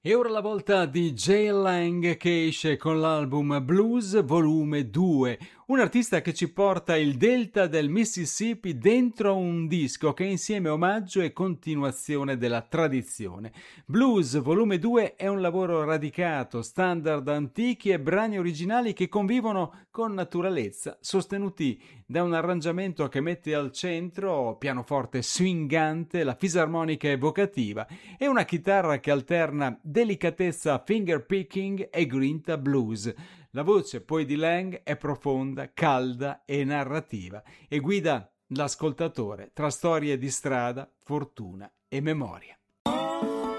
E ora la volta di Jay Lang che esce con l'album Blues Volume 2, un artista che ci porta il delta del Mississippi dentro un disco che è insieme omaggio e continuazione della tradizione. Blues Volume 2 è un lavoro radicato, standard antichi e brani originali che convivono con naturalezza, sostenuti da un arrangiamento che mette al centro pianoforte swingante, la fisarmonica evocativa e una chitarra che alterna delicatezza fingerpicking e grinta blues. La voce poi di Lang è profonda, calda e narrativa e guida l'ascoltatore tra storie di strada, fortuna e memoria.